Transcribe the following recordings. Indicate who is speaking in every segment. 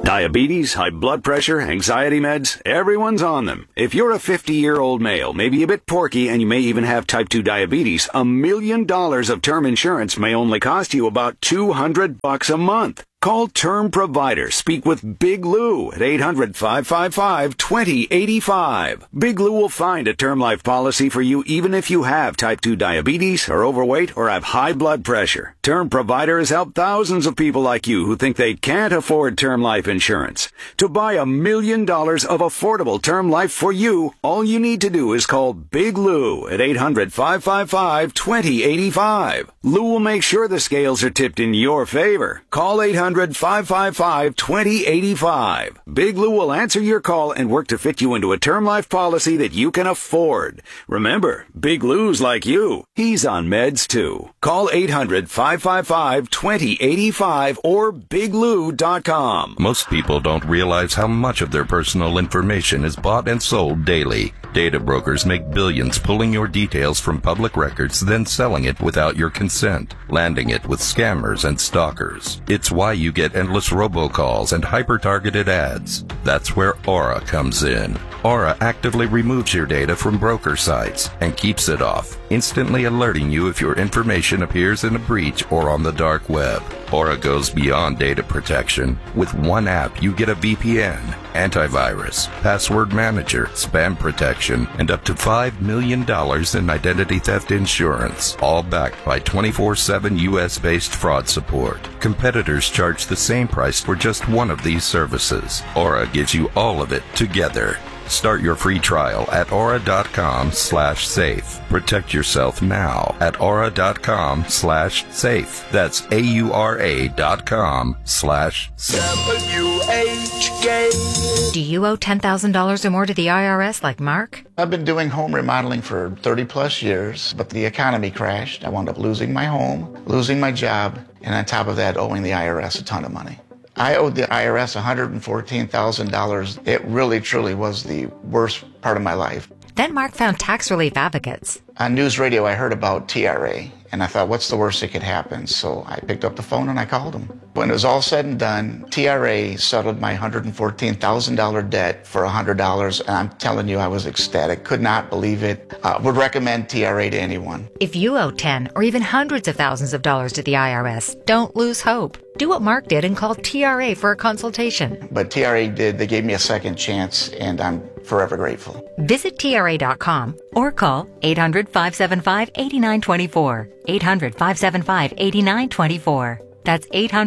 Speaker 1: Diabetes, high blood pressure, anxiety meds, everyone's on them. If you're a 50-year-old male, maybe a bit porky, and you may even have type 2 diabetes, $1 million of term insurance may only cost you about $200 a month. Call Term Provider. Speak with Big Lou at 800-555-2085. Big Lou will find a term life policy for you even if you have type 2 diabetes, are overweight, or have high blood pressure. Term Provider has helped thousands of people like you who think they can't afford term life insurance. To buy $1 million of affordable term life for you, all you need to do is call Big Lou at 800-555-2085. Lou will make sure the scales are tipped in your favor. Call 800-555-2085. Big Lou will answer your call and work to fit you into a term life policy that you can afford. Remember, Big Lou's like you. He's on meds too. Call 800-555-2085 or biglou.com.
Speaker 2: Most people don't realize how much of their personal information is bought and sold daily. Data brokers make billions pulling your details from public records, then selling it without your consent, landing it with scammers and stalkers. It's why you get endless robocalls and hyper-targeted ads. That's where Aura comes in. Aura actively removes your data from broker sites and keeps it off, instantly alerting you if your information appears in a breach or on the dark web. Aura goes beyond data protection. With one app, you get a VPN, antivirus, password manager, spam protection, and up to $5 million in identity theft insurance, all backed by 24/7 U.S.-based fraud support. Competitors charge the same price for just one of these services. Aura gives you all of it together. Start your free trial at aura.com/safe. Protect yourself now at aura.com/safe. That's AURA.com/safe.
Speaker 3: WHK. Do you owe $10,000 or more to the IRS like Mark?
Speaker 4: I've been doing home remodeling for 30 plus years, but the economy crashed. I wound up losing my home, losing my job, and on top of that, owing the IRS a ton of money. I owed the IRS $114,000. It really, truly was the worst part of my life.
Speaker 3: Then Mark found tax relief advocates.
Speaker 4: On news radio, I heard about TRA, and I thought, what's the worst that could happen? So I picked up the phone and I called them. When it was all said and done, TRA settled my $114,000 debt for $100, and I'm telling you, I was ecstatic. Could not believe it. Would recommend TRA to anyone.
Speaker 3: If you owe 10 or even hundreds of thousands of dollars to the IRS, don't lose hope. Do what Mark did and call TRA for a consultation.
Speaker 4: But TRA did. They gave me a second chance, and I'm forever grateful.
Speaker 3: Visit TRA.com or call 800-575-8924. 800-575-8924. That's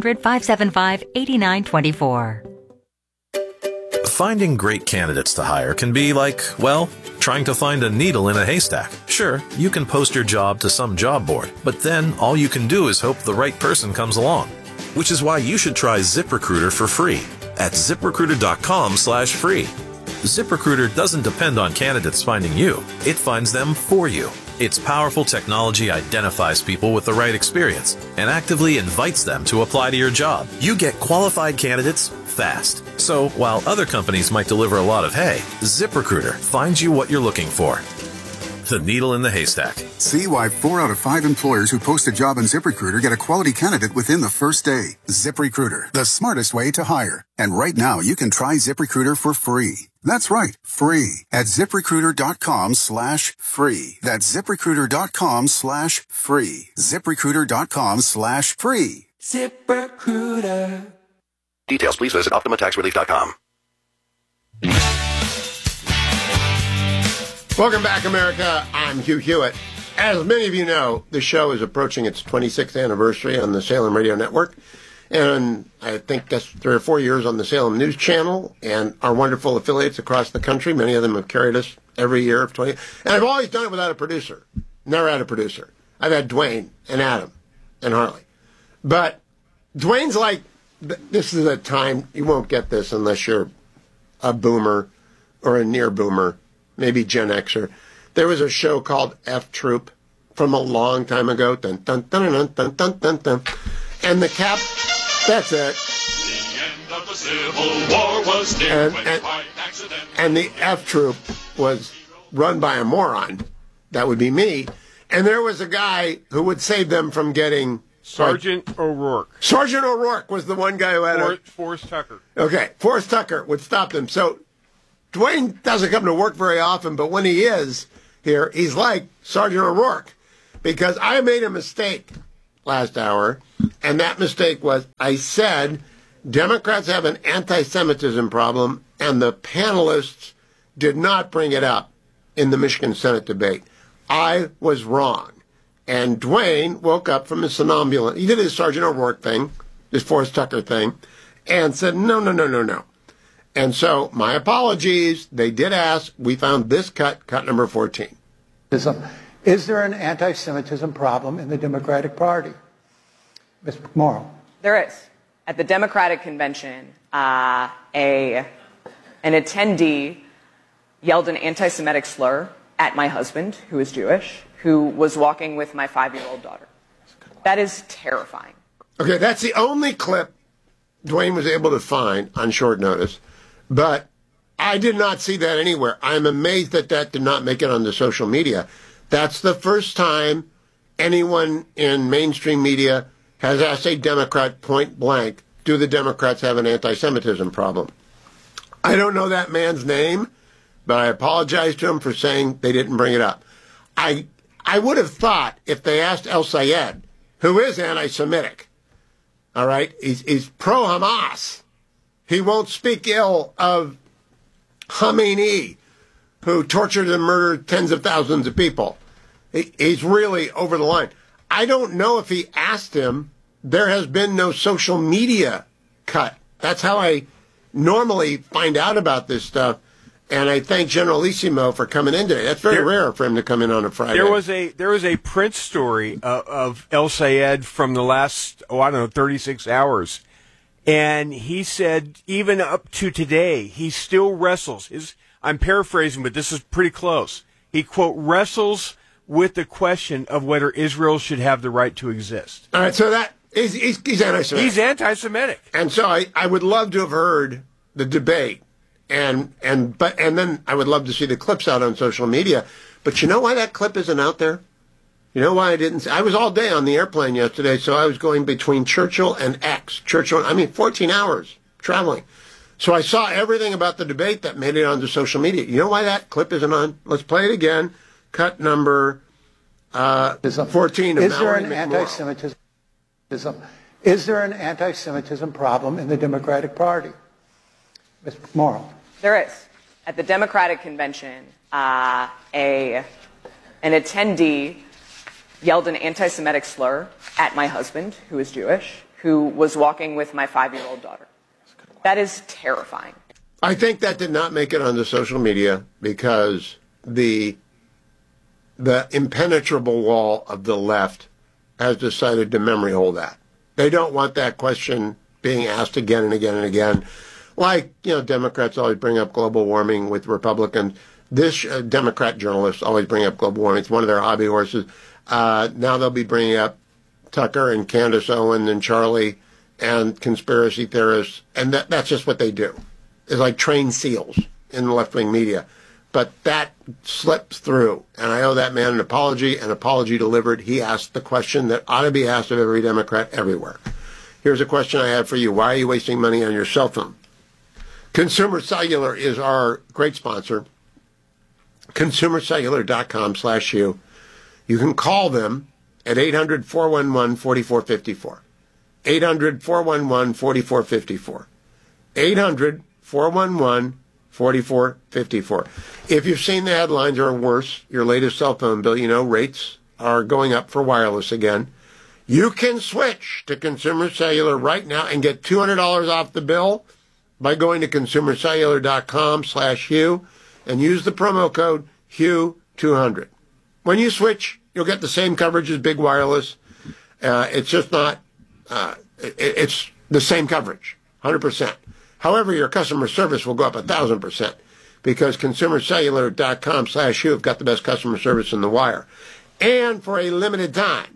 Speaker 3: 800-575-8924.
Speaker 5: Finding great candidates to hire can be like, well, trying to find a needle in a haystack. Sure, you can post your job to some job board, but then all you can do is hope the right person comes along. Which is why you should try ZipRecruiter for free at ZipRecruiter.com/free. ZipRecruiter doesn't depend on candidates finding you. It finds them for you. Its powerful technology identifies people with the right experience and actively invites them to apply to your job. You get qualified candidates fast. So while other companies might deliver a lot of hay, ZipRecruiter finds you what you're looking for. The needle in the haystack.
Speaker 6: See why 4 out of 5 employers who post a job on ZipRecruiter get a quality candidate within the first day. ZipRecruiter, the smartest way to hire. And right now, you can try ZipRecruiter for free. That's right, free at ZipRecruiter.com/free. That's ZipRecruiter.com/free. ZipRecruiter.com/free.
Speaker 7: ZipRecruiter.
Speaker 8: Details, please visit OptimaTaxRelief.com.
Speaker 9: Welcome back, America. I'm Hugh Hewitt. As many of you know, the show is approaching its 26th anniversary on the Salem Radio Network. And I think that's 3 or 4 years on the Salem News Channel and our wonderful affiliates across the country. Many of them have carried us every year of 20. And I've always done it without a producer. Never had a producer. I've had Dwayne and Adam and Harley. But Dwayne's like, this is a time, you won't get this unless you're a boomer or a near boomer. Maybe Gen Xer. There was a show called F Troop from a long time ago. Dun, dun, dun, dun, dun, dun, dun, dun. And the cap, that's it.
Speaker 10: The end of the Civil War was near by accident.
Speaker 9: And the F Troop was run by a moron. That would be me. And there was a guy who would save them from getting
Speaker 11: Sergeant O'Rourke.
Speaker 9: Sergeant O'Rourke was the one guy who had
Speaker 11: Forrest Tucker.
Speaker 9: Okay, Forrest Tucker would stop them. So Dwayne doesn't come to work very often, but when he is here, he's like Sergeant O'Rourke, because I made a mistake last hour, and that mistake was I said Democrats have an anti-Semitism problem, and the panelists did not bring it up in the Michigan Senate debate. I was wrong. And Dwayne woke up from his somnambulance. He did his Sergeant O'Rourke thing, his Forrest Tucker thing, and said, no. And so, my apologies. They did ask. We found this cut number 14.
Speaker 12: Is there an anti-Semitism problem in the Democratic Party? Ms. McMorrow.
Speaker 13: There is. At the Democratic Convention, an attendee yelled an anti-Semitic slur at my husband, who is Jewish, who was walking with my 5-year-old daughter. That is terrifying.
Speaker 9: Okay, that's the only clip Dwayne was able to find on short notice, but I did not see that anywhere. I'm amazed that did not make it onto social media. That's the first time anyone in mainstream media has asked a Democrat point blank, do the Democrats have an anti-Semitism problem? I don't know that man's name, but I apologize to him for saying they didn't bring it up. I would have thought if they asked El Sayed, who is anti-Semitic, all right, he's pro-Hamas. He won't speak ill of Khamenei, who tortured and murdered tens of thousands of people. He's really over the line. I don't know if he asked him. There has been no social media cut. That's how I normally find out about this stuff. And I thank Generalissimo for coming in today. That's very rare for him to come in on a Friday.
Speaker 11: There was a print story of El Sayed from the last, 36 hours. And he said, even up to today, he still wrestles. I'm paraphrasing, but this is pretty close. He, quote, wrestles with the question of whether Israel should have the right to exist.
Speaker 9: All right, so he's anti-Semitic.
Speaker 11: He's anti-Semitic.
Speaker 9: And so I would love to have heard the debate. And then I would love to see the clips out on social media. But you know why that clip isn't out there? You know why I didn't? I was all day on the airplane yesterday, so I was going between Churchill and X. 14 hours traveling. So I saw everything about the debate that made it onto social media. You know why that clip isn't on? Let's play it again. Cut number 14 of Mallory McMorrow.
Speaker 12: Is there an anti-Semitism problem in the Democratic Party? Ms. McMorrow.
Speaker 13: There is. At the Democratic Convention, an attendee yelled an anti-Semitic slur at my husband, who is Jewish, who was walking with my 5-year-old daughter. That is terrifying.
Speaker 9: I think that did not make it onto social media because the impenetrable wall of the left has decided to memory hold that. They don't want that question being asked again and again and again. Like, Democrats always bring up global warming with Republicans. This Democrat journalists always bring up global warming. It's one of their hobby horses. Now they'll be bringing up Tucker and Candace Owen and Charlie and conspiracy theorists. And that's just what they do. It's like trained seals in the left-wing media. But that slips through. And I owe that man an apology delivered. He asked the question that ought to be asked of every Democrat everywhere. Here's a question I have for you. Why are you wasting money on your cell phone? Consumer Cellular is our great sponsor. ConsumerCellular.com/you. You can call them at 800-411-4454. 800-411-4454. 800-411-4454. If you've seen the headlines or worse, your latest cell phone bill, rates are going up for wireless again. You can switch to Consumer Cellular right now and get $200 off the bill by going to ConsumerCellular.com/Hugh and use the promo code Hugh200. When you switch, you'll get the same coverage as Big Wireless. It's just not, it's the same coverage, 100%. However, your customer service will go up 1,000% because ConsumerCellular.com/Hugh have got the best customer service in the wire. And for a limited time,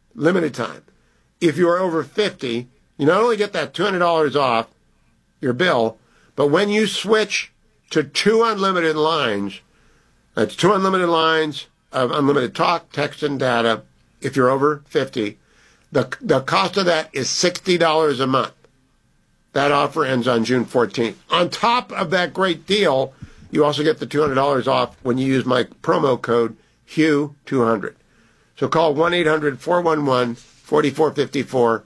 Speaker 9: if you are over 50, you not only get that $200 off your bill, but when you switch to 2 unlimited lines, that's 2 unlimited lines of unlimited talk, text, and data, if you're over 50, The cost of that is $60 a month. That offer ends on June 14th. On top of that great deal, you also get the $200 off when you use my promo code HUGH200. So call 1-800-411-4454,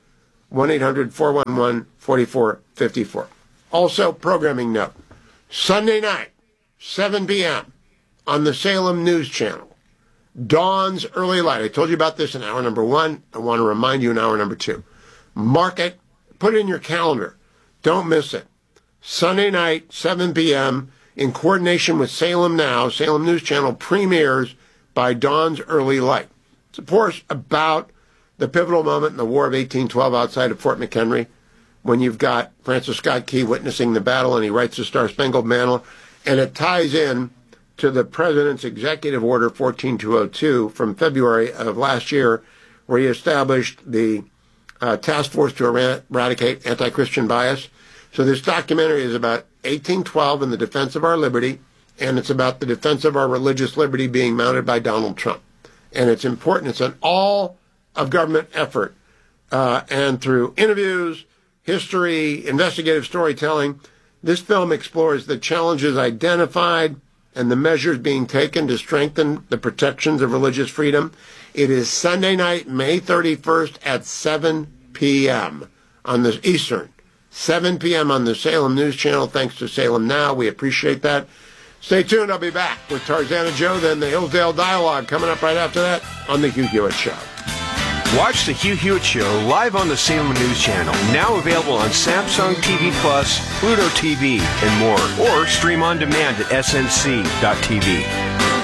Speaker 9: 1-800-411-4454. Also, programming note, Sunday night, 7 p.m. on the Salem News Channel, Dawn's Early Light. I told you about this in hour number 1. I want to remind you in hour number 2. Mark it. Put it in your calendar. Don't miss it. Sunday night, 7 p.m., in coordination with Salem Now, Salem News Channel premieres by Dawn's Early Light. It's, of course, about the pivotal moment in the War of 1812 outside of Fort McHenry, when you've got Francis Scott Key witnessing the battle and he writes the Star-Spangled Banner, and it ties in to the President's Executive Order 14202 from February of last year, where he established the Task Force to Eradicate Anti-Christian Bias. So this documentary is about 1812 and the defense of our liberty, and it's about the defense of our religious liberty being mounted by Donald Trump. And it's important. It's an all-of-government effort, and through interviews, history, investigative storytelling, this film explores the challenges identified and the measures being taken to strengthen the protections of religious freedom. It is Sunday night, May 31st at 7 p.m. on the Eastern. 7 p.m. on the Salem News Channel, thanks to Salem Now. We appreciate that. Stay tuned. I'll be back with Tarzana Joe, then the Hillsdale Dialogue coming up right after that on The Hugh Hewitt Show.
Speaker 11: Watch The Hugh Hewitt Show live on the Salem News Channel, now available on Samsung TV Plus, Pluto TV, and more, or stream on demand at snc.tv.